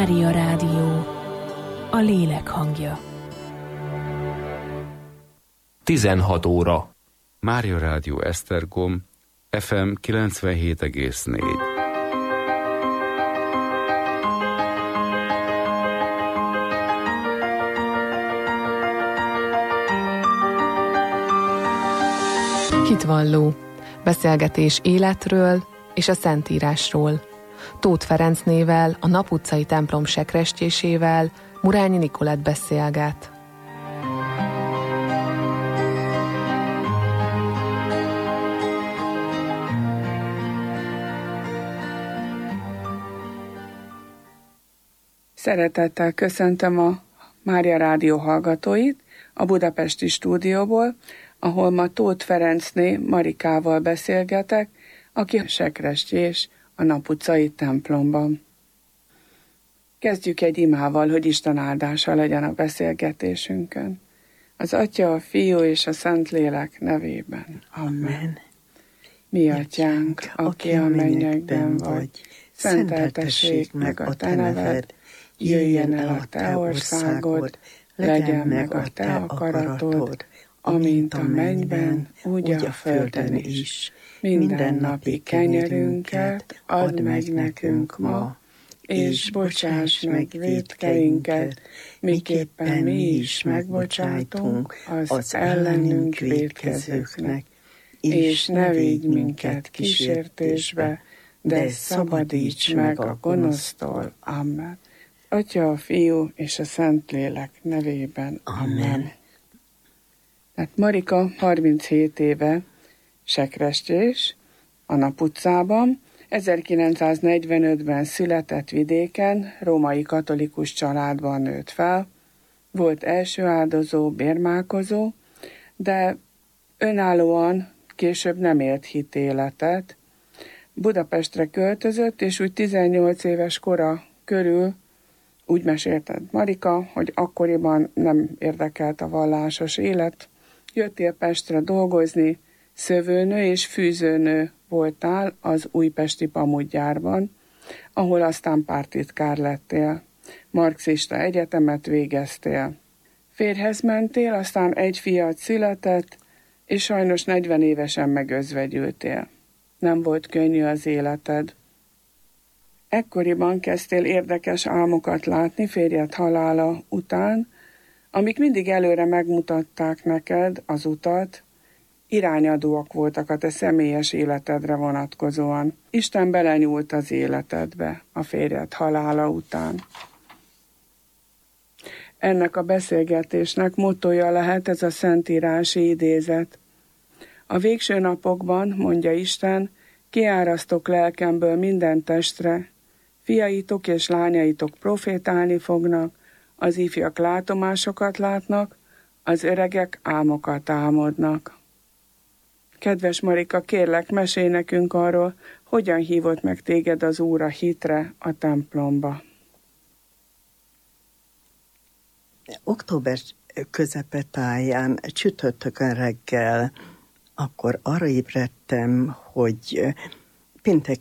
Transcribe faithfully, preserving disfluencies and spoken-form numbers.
Mária Rádió, a lélek hangja. tizenhat óra. Mária Rádió Esztergom, ef em kilencvenhét egész négy. Hitvalló. Beszélgetés életről és a Szentírásról. Tóth Ferencnével, a Nap utcai templom sekrestjésével Murányi Nikolett beszélget. Szeretettel köszöntöm a Mária Rádió hallgatóit a budapesti stúdióból, ahol ma Tóth Ferencné Marikával beszélgetek, aki sekrestjés a Nap utcai templomban. Kezdjük egy imával, hogy Isten áldása legyen a beszélgetésünkön. Az Atya, a Fiú és a Szentlélek nevében. Amen. Mi Atyánk, aki a mennyekben vagy, szenteltessék meg a te neved, jöjjön el a te országod, legyen meg a te akaratod, amint a mennyben, úgy a földön is. Minden napi kenyerünket add meg nekünk ma, és bocsáss meg vétkeinket, miképpen mi is megbocsátunk az ellenünk vétkezőknek. És ne védj minket kísértésbe, de szabadíts meg a gonosztól. Amen. Atya, a Fiú és a Szentlélek nevében. Amen. Tehát Marika harminchét éve sekrestjés a Nap utcában, ezerkilencszáznegyvenötben született vidéken, római katolikus családban nőtt fel, volt első áldozó, bérmálkozó, de önállóan később nem élt hitéletet. Budapestre költözött, és úgy tizennyolc éves kora körül úgy mesélte Marika, hogy akkoriban nem érdekelt a vallásos élet. Jöttél Pestre dolgozni, szövőnő és fűzőnő voltál az újpesti pamutgyárban, ahol aztán pártitkár lettél. Marxista egyetemet végeztél. Férjhez mentél, aztán egy fiat született, és sajnos negyven évesen megözvegyültél. Nem volt könnyű az életed. Ekkoriban kezdtél érdekes álmokat látni férjed halála után, amik mindig előre megmutatták neked az utat, irányadóak voltak a te személyes életedre vonatkozóan. Isten belenyúlt az életedbe a férjed halála után. Ennek a beszélgetésnek mottója lehet ez a szentírási idézet. A végső napokban, mondja Isten, kiárasztok lelkemből minden testre, fiaitok és lányaitok profétálni fognak, az ifjak látomásokat látnak, az öregek álmokat álmodnak. Kedves Marika, kérlek, mesélj nekünk arról, hogyan hívott meg téged az Úr a hitre a templomba. Október közepetáján, csütörtökön reggel, akkor arra ébredtem, hogy péntek